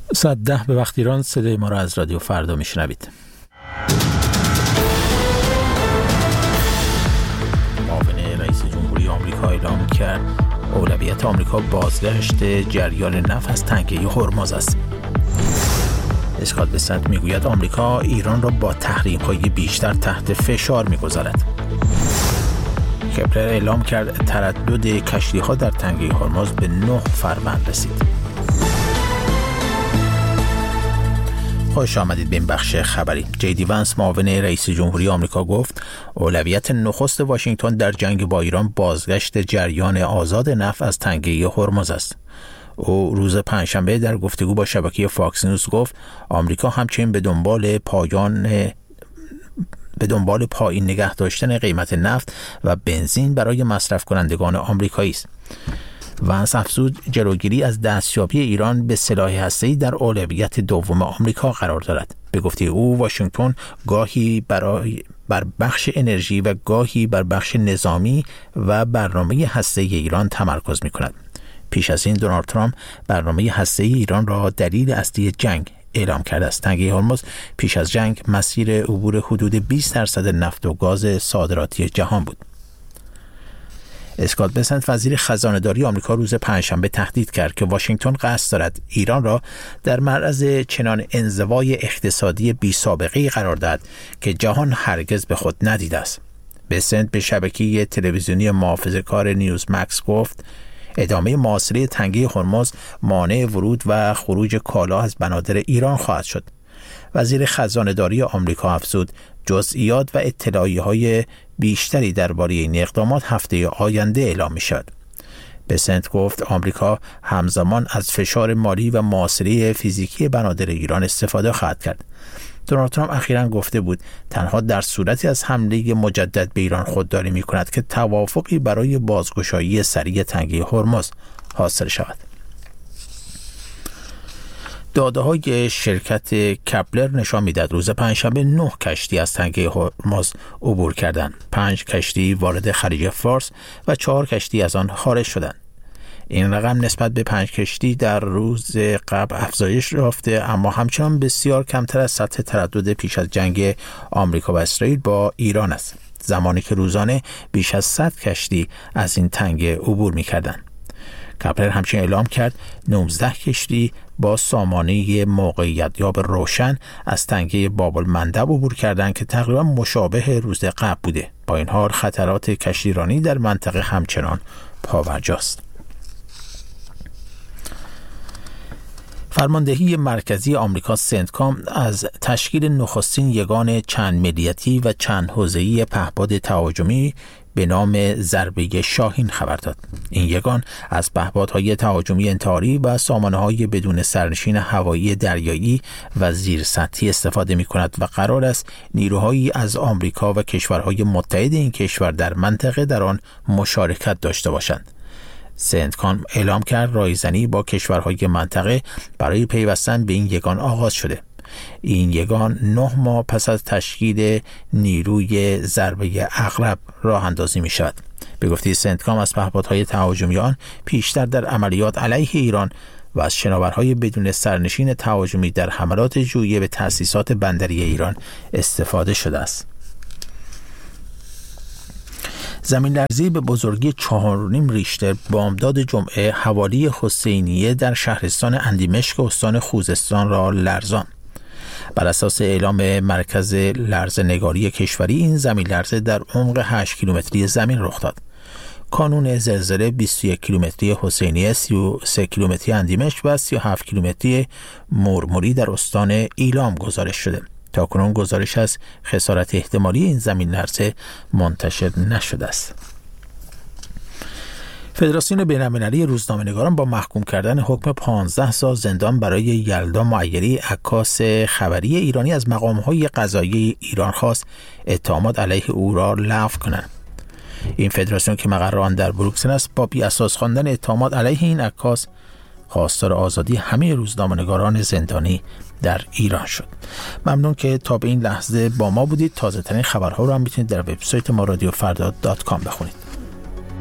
ساعت 10 به وقت ایران. صدای ما را از رادیو فردا میشنوید. معاون رئیس جمهوری آمریکا اعلام کرد اولویت آمریکا بازگشت جریان نفت از تنگه هرمز است. اسکات بسنت میگوید آمریکا ایران را با تحریم‌های بیشتر تحت فشار میگذارد. کپلر اعلام کرد تردد کشتی‌ها در تنگه هرمز به 9 فروند رسید. خوش آمدید به این بخش خبری. جی وانس معاون رئیس جمهوری آمریکا گفت اولویت نخست واشنگتن در جنگ با ایران بازگشت جریان آزاد نفت از تنگه هرمز است. او روز پنجشنبه در گفتگو با شبکه فاکس نیوز گفت آمریکا همچنین به دنبال پایین نگه داشتن قیمت نفت و بنزین برای مصرف کنندگان آمریکایی است. وانس افزود جلوگیری از دستیابی ایران به سلاح هسته‌ای در اولویت دوم آمریکا قرار دارد. به گفته او واشنگتن گاهی بر بخش انرژی و گاهی بر بخش نظامی و برنامه هسته‌ای ایران تمرکز می‌کند. پیش از این دونالد ترامپ برنامه هسته‌ای ایران را دلیل اصلی جنگ اعلام کرده است. تنگه هرمز پیش از جنگ مسیر عبور حدود 20% نفت و گاز صادراتی جهان بود. اسکات بسنت وزیر خزانه‌داری آمریکا روز پنجشنبه تهدید کرد که واشنگتن قصد دارد ایران را در معرض چنان انزوای اقتصادی بی‌سابقه‌ای قرار دهد که جهان هرگز به خود ندیده است. بسنت به شبکه تلویزیونی محافظه‌کار نیوز مکس گفت ادامه محاصره تنگه هرمز مانع ورود و خروج کالا از بنادر ایران خواهد شد. وزیر خزانه‌داری آمریکا افزود جزئیات و اطلاعیه‌های بیشتری درباره این اقدامات هفته آینده اعلام می‌شود. بسنت گفت آمریکا همزمان از فشار مالی و محاصره فیزیکی بنادر ایران استفاده خواهد کرد. دونالد ترامپ اخیراً گفته بود تنها در صورتی از حمله مجدد به ایران خودداری می‌کند که توافقی برای بازگشایی سریع تنگه هرمز حاصل شود. داده‌های شرکت کپلر نشان می‌دهد روز پنجشنبه 9 کشتی از تنگه هرمز عبور کردند. 5 کشتی وارد خلیج فارس و 4 کشتی از آن خارج شدند. این رقم نسبت به 5 کشتی در روز قبل افزایش یافته اما همچنان بسیار کمتر از سطح تردد پیش از جنگ آمریکا و اسرائیل با ایران است، زمانی که روزانه بیش از 100 کشتی از این تنگه عبور می‌کردند. کپلر همچنین اعلام کرد 19 کشتی با سامانه موقعیت یاب روشن از تنگه باب المندب عبور کردند که تقریبا مشابه روز قبل بوده. با این حال خطرات کشتیرانی در منطقه همچنان پابرجاست. فرماندهی مرکزی آمریکا سنتکام از تشکیل نخستین یگان چند ملیتی و چند حوزه‌ای پهپاد تهاجمی به نام ضربه شاهین خبر داد. این یگان از پهپادهای تهاجمی انتحاری و سامانه‌های بدون سرنشین هوایی دریایی و زیرسطحی استفاده می‌کند و قرار است نیروهایی از آمریکا و کشورهای متحد این کشور در منطقه در آن مشارکت داشته باشند. سنتکام اعلام کرد رایزنی با کشورهای منطقه برای پیوستن به این یگان آغاز شده. این یگان 9 ماه پس از تشکیل نیروی ضربه عقرب راه اندازی می شود. به گفته سنتکام از پهپادهای تهاجمی آن پیشتر در عملیات علیه ایران و از شناورهای بدون سرنشین تهاجمی در حملات جویی به تأسیسات بندری ایران استفاده شده است. زمین لرزی به بزرگی 4.5 ریشتر بامداد جمعه حوالی حسینیه در شهرستان اندیمشک استان خوزستان را لرزان. بر اساس اعلام مرکز لرزه‌نگاری کشوری این زمین لرزه در عمق 8 کیلومتری زمین رخ داد. کانون زلزله 21 کیلومتری حسینیه، 33 کیلومتری اندیمشک و 37 کیلومتری مرمری در استان ایلام گزارش شده. تاکنون گزارش از خسارت احتمالی این زمین لرزه منتشر نشده است. فدراسیون بین‌المللی روزنامه‌نگاران با محکوم کردن حکم 15 سال زندان برای یلدا معیری عکاس خبری ایرانی از مقام‌های قضایی ایران خواست اتهامات علیه او را لغو کنند. این فدراسیون که مقر آن در بروکسل است با بی‌اساس خواندن اتهامات علیه این عکاس خواستار آزادی همه روزنامه‌نگاران زندانی در ایران شد. ممنون که تا به این لحظه با ما بودید. تازه ترین خبرها رو هم میتونید در وبسایت ما رادیوفردا.com بخونید.